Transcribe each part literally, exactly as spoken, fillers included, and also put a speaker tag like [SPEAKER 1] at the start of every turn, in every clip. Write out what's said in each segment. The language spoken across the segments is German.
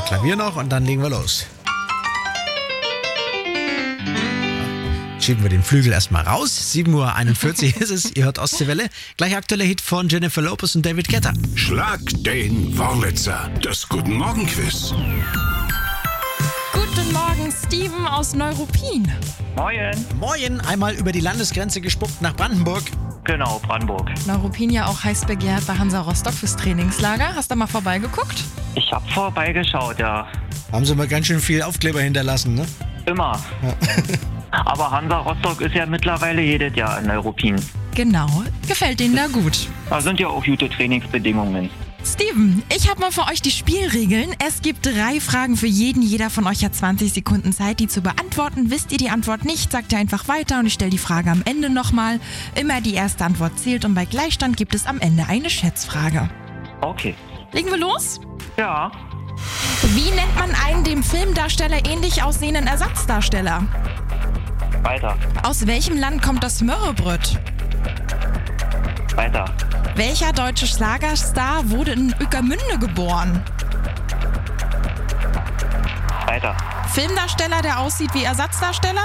[SPEAKER 1] Klavier noch und dann legen wir los. Schieben wir den Flügel erstmal raus. sieben Uhr einundvierzig ist es. Ihr hört Ostseewelle. Gleich aktueller Hit von Jennifer Lopez und David Guetta.
[SPEAKER 2] Schlag den Wurlitzer. Das Guten Morgen Quiz.
[SPEAKER 3] Guten Morgen, Steven aus Neuruppin.
[SPEAKER 4] Moin.
[SPEAKER 1] Moin, einmal über die Landesgrenze gespuckt nach Brandenburg.
[SPEAKER 4] Genau, Brandenburg.
[SPEAKER 3] Neuruppin ja auch heiß begehrt bei Hansa Rostock fürs Trainingslager. Hast du mal vorbeigeguckt?
[SPEAKER 4] Ich hab vorbeigeschaut, ja.
[SPEAKER 1] Haben sie mal ganz schön viel Aufkleber hinterlassen, ne?
[SPEAKER 4] Immer.
[SPEAKER 1] Ja.
[SPEAKER 4] Aber Hansa Rostock ist ja mittlerweile jedes Jahr in Neuruppin.
[SPEAKER 3] Genau, gefällt denen da gut.
[SPEAKER 4] Da sind ja auch gute Trainingsbedingungen.
[SPEAKER 3] Steven, ich habe mal für euch die Spielregeln. Es gibt drei Fragen für jeden. Jeder von euch hat zwanzig Sekunden Zeit, die zu beantworten. Wisst ihr die Antwort nicht, sagt ihr einfach weiter und ich stelle die Frage am Ende nochmal. Immer die erste Antwort zählt und bei Gleichstand gibt es am Ende eine Schätzfrage.
[SPEAKER 4] Okay.
[SPEAKER 3] Legen wir los?
[SPEAKER 4] Ja.
[SPEAKER 3] Wie nennt man einen dem Filmdarsteller ähnlich aussehenden Ersatzdarsteller?
[SPEAKER 4] Weiter.
[SPEAKER 3] Aus welchem Land kommt das Mörrebröt?
[SPEAKER 4] Weiter.
[SPEAKER 3] Welcher deutsche Schlagerstar wurde in Ueckermünde geboren?
[SPEAKER 4] Weiter.
[SPEAKER 3] Filmdarsteller, der aussieht wie Ersatzdarsteller?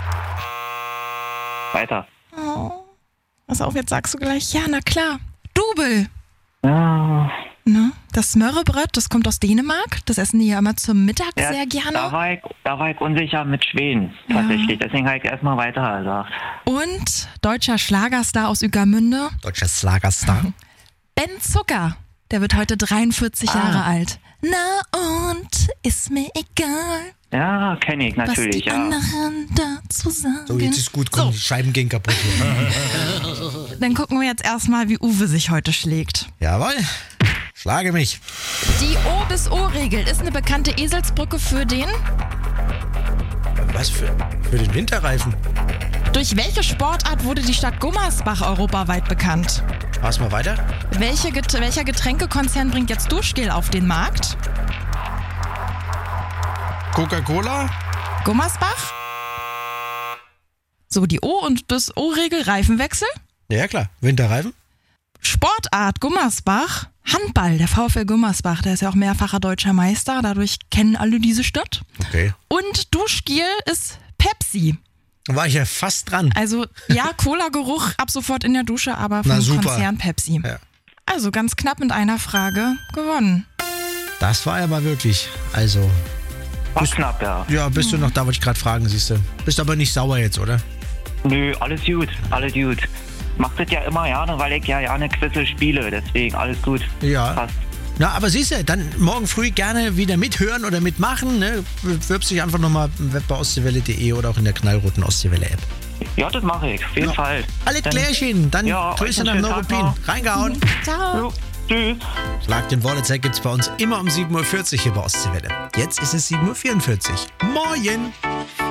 [SPEAKER 4] Weiter.
[SPEAKER 3] Oh. Pass auf, jetzt sagst du gleich, ja, na klar. Double.
[SPEAKER 4] Ja.
[SPEAKER 3] Ne? Das Smørrebrød, das kommt aus Dänemark. Das essen die ja immer zum Mittag
[SPEAKER 4] Ja,
[SPEAKER 3] sehr gerne.
[SPEAKER 4] Da war, ich, da war ich unsicher mit Schweden, tatsächlich.
[SPEAKER 3] Ja.
[SPEAKER 4] Deswegen habe ich erstmal weiter gesagt.
[SPEAKER 3] Und deutscher Schlagerstar aus Ueckermünde,
[SPEAKER 1] Deutscher Schlagerstar.
[SPEAKER 3] Ben Zucker. Der wird heute dreiundvierzig
[SPEAKER 4] Ah.
[SPEAKER 3] Jahre alt. Na und, ist mir egal,
[SPEAKER 4] Ja, kenne ich
[SPEAKER 3] was
[SPEAKER 4] natürlich,
[SPEAKER 3] die
[SPEAKER 4] ja.
[SPEAKER 3] anderen dazu sagen.
[SPEAKER 1] So, jetzt ist gut, komm,
[SPEAKER 3] So.
[SPEAKER 1] die Scheiben gehen kaputt hier.
[SPEAKER 3] Dann gucken wir jetzt erstmal, wie Uwe sich heute schlägt.
[SPEAKER 1] Jawohl, schlage mich.
[SPEAKER 3] Die O bis O-Regel ist eine bekannte Eselsbrücke für den...
[SPEAKER 1] Was für, für den Winterreifen?
[SPEAKER 3] Durch welche Sportart wurde die Stadt Gummersbach europaweit bekannt?
[SPEAKER 1] Mach's mal weiter.
[SPEAKER 3] Welche Get- welcher Getränkekonzern bringt jetzt Duschgel auf den Markt?
[SPEAKER 1] Coca-Cola?
[SPEAKER 3] Gummersbach? So, die O- und bis O-Regel, Reifenwechsel.
[SPEAKER 1] Ja, klar. Winterreifen?
[SPEAKER 3] Sportart Gummersbach, Handball, der VfL Gummersbach, der ist ja auch mehrfacher deutscher Meister, dadurch kennen alle diese Stadt.
[SPEAKER 1] Okay.
[SPEAKER 3] Und Duschgel ist Pepsi.
[SPEAKER 1] Da war ich ja fast dran.
[SPEAKER 3] Also ja, Cola-Geruch ab sofort in der Dusche, aber
[SPEAKER 1] Na,
[SPEAKER 3] vom
[SPEAKER 1] super.
[SPEAKER 3] Konzern Pepsi.
[SPEAKER 1] Ja.
[SPEAKER 3] Also ganz knapp mit einer Frage gewonnen.
[SPEAKER 1] Das war ja mal wirklich, also,
[SPEAKER 4] War knapp, ja.
[SPEAKER 1] ja, bist du noch da, wollte ich gerade fragen, siehst du. Bist aber nicht sauer jetzt, oder?
[SPEAKER 4] Nö, alles gut, alles gut. Macht das ja immer gerne, weil ich ja gerne Quizze spiele, deswegen alles gut.
[SPEAKER 1] Ja.
[SPEAKER 4] Passt.
[SPEAKER 1] Na, aber siehst du, dann morgen früh gerne wieder mithören oder mitmachen, ne? Bewirbst dich einfach nochmal im Web bei ostseewelle punkt de oder auch in der knallroten Ostseewelle-App.
[SPEAKER 4] Ja, das mache ich, auf jeden
[SPEAKER 1] Ja.
[SPEAKER 4] Fall.
[SPEAKER 1] Alles
[SPEAKER 4] Dann-
[SPEAKER 1] Klärchen, dann
[SPEAKER 4] Ja,
[SPEAKER 1] Grüße
[SPEAKER 4] euch
[SPEAKER 1] nach
[SPEAKER 4] einen schönen Tag
[SPEAKER 1] Neuruppin.
[SPEAKER 4] noch.
[SPEAKER 1] Reingehauen.
[SPEAKER 3] Ciao.
[SPEAKER 4] Jo, tschüss.
[SPEAKER 1] Schlag den Wurlitzer gibt's bei uns immer um sieben Uhr vierzig hier bei Ostseewelle. Jetzt ist es sieben Uhr vierundvierzig. Moin!